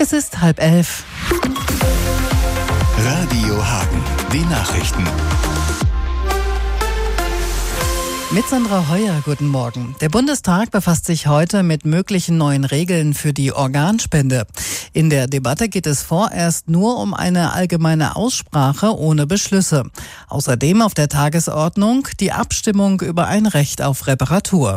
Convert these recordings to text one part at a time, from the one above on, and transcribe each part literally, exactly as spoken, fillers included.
Es ist halb elf. Radio Hagen, die Nachrichten. Mit Sandra Heuer, guten Morgen. Der Bundestag befasst sich heute mit möglichen neuen Regeln für die Organspende. In der Debatte geht es vorerst nur um eine allgemeine Aussprache ohne Beschlüsse. Außerdem auf der Tagesordnung die Abstimmung über ein Recht auf Reparatur.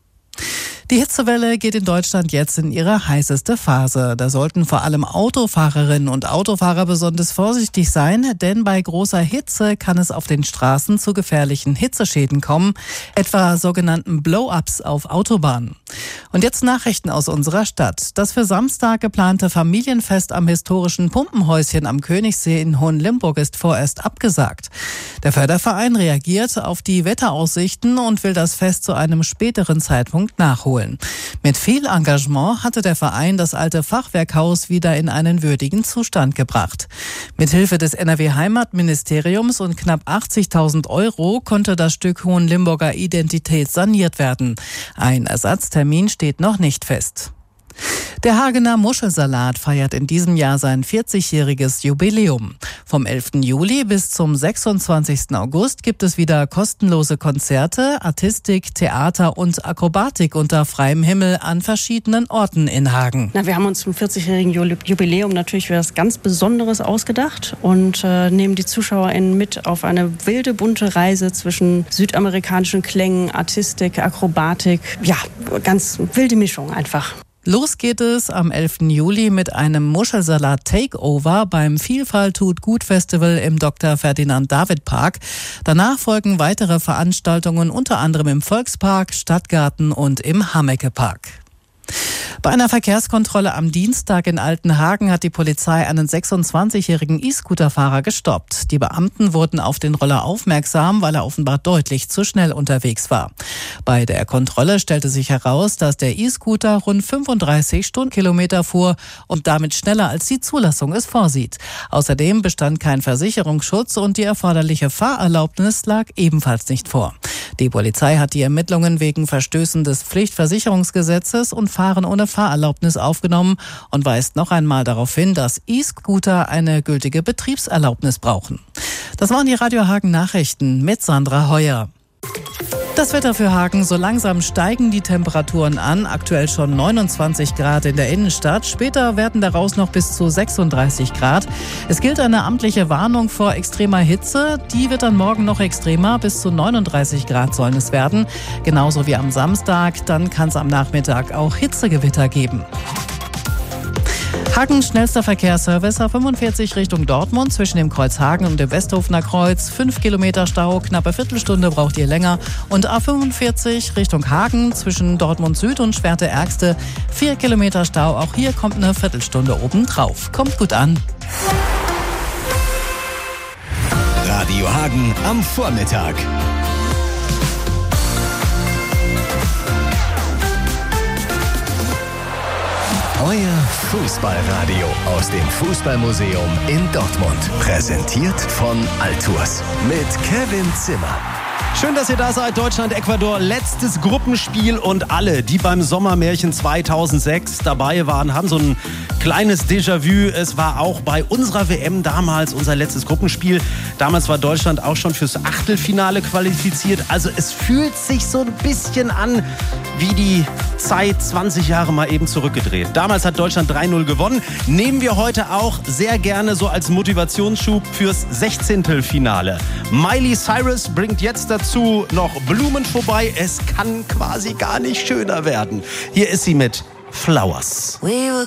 Die Hitzewelle geht in Deutschland jetzt in ihre heißeste Phase. Da sollten vor allem Autofahrerinnen und Autofahrer besonders vorsichtig sein, denn bei großer Hitze kann es auf den Straßen zu gefährlichen Hitzeschäden kommen, etwa sogenannten Blow-ups auf Autobahnen. Und jetzt Nachrichten aus unserer Stadt. Das für Samstag geplante Familienfest am historischen Pumpenhäuschen am Königssee in Hohenlimburg ist vorerst abgesagt. Der Förderverein reagiert auf die Wetteraussichten und will das Fest zu einem späteren Zeitpunkt nachholen. Mit viel Engagement hatte der Verein das alte Fachwerkhaus wieder in einen würdigen Zustand gebracht. Mithilfe des N R W-Heimatministeriums und knapp achtzigtausend Euro konnte das Stück Hohenlimburger Identität saniert werden. Ein Ersatztermin steht noch nicht fest. Der Hagener Muschelsalat feiert in diesem Jahr sein vierzigjähriges Jubiläum. Vom elften Juli bis zum sechsundzwanzigsten August gibt es wieder kostenlose Konzerte, Artistik, Theater und Akrobatik unter freiem Himmel an verschiedenen Orten in Hagen. Na, wir haben uns zum vierzigjährigen Jubiläum natürlich was ganz Besonderes ausgedacht und äh, nehmen die ZuschauerInnen mit auf eine wilde, bunte Reise zwischen südamerikanischen Klängen, Artistik, Akrobatik. Ja, ganz wilde Mischung einfach. Los geht es am elften Juli mit einem Muschelsalat-Takeover beim Vielfalt tut gut Festival im Doktor Ferdinand David Park. Danach folgen weitere Veranstaltungen, unter anderem im Volkspark, Stadtgarten und im Hammecke Park. Bei einer Verkehrskontrolle am Dienstag in Altenhagen hat die Polizei einen sechsundzwanzigjährigen E-Scooter-Fahrer gestoppt. Die Beamten wurden auf den Roller aufmerksam, weil er offenbar deutlich zu schnell unterwegs war. Bei der Kontrolle stellte sich heraus, dass der E-Scooter rund fünfunddreißig Stundenkilometer fuhr und damit schneller als die Zulassung es vorsieht. Außerdem bestand kein Versicherungsschutz und die erforderliche Fahrerlaubnis lag ebenfalls nicht vor. Die Polizei hat die Ermittlungen wegen Verstößen des Pflichtversicherungsgesetzes und Fahren ohne Fahrerlaubnis aufgenommen und weist noch einmal darauf hin, dass E-Scooter eine gültige Betriebserlaubnis brauchen. Das waren die Radio Hagen Nachrichten mit Sandra Heuer. Das Wetter für Hagen: so langsam steigen die Temperaturen an, aktuell schon neunundzwanzig Grad in der Innenstadt. Später werden daraus noch bis zu sechsunddreißig Grad. Es gilt eine amtliche Warnung vor extremer Hitze. Die wird dann morgen noch extremer, bis zu neununddreißig Grad sollen es werden. Genauso wie am Samstag, dann kann es am Nachmittag auch Hitzegewitter geben. Hagens schnellster Verkehrsservice A fünfundvierzig Richtung Dortmund zwischen dem Kreuz Hagen und dem Westhofener Kreuz. Fünf Kilometer Stau, knappe Viertelstunde braucht ihr länger. Und A fünfundvierzig Richtung Hagen zwischen Dortmund Süd und Schwerte-Ärgste. Vier Kilometer Stau, auch hier kommt eine Viertelstunde obendrauf. Kommt gut an. Radio Hagen am Vormittag. Euer Fußballradio aus dem Fußballmuseum in Dortmund. Präsentiert von Altours mit Kevin Zimmer. Schön, dass ihr da seid. Deutschland, Ecuador, letztes Gruppenspiel und alle, die beim Sommermärchen zweitausendsechs dabei waren, haben so ein kleines Déjà-vu. Es war auch bei unserer W M damals unser letztes Gruppenspiel. Damals war Deutschland auch schon fürs Achtelfinale qualifiziert. Also es fühlt sich so ein bisschen an wie die Zeit zwanzig Jahre mal eben zurückgedreht. Damals hat Deutschland drei null gewonnen. Nehmen wir heute auch sehr gerne so als Motivationsschub fürs Sechzehntelfinale. Miley Cyrus bringt jetzt dazu noch Blumen vorbei. Es kann quasi gar nicht schöner werden. Hier ist sie mit Flowers. We were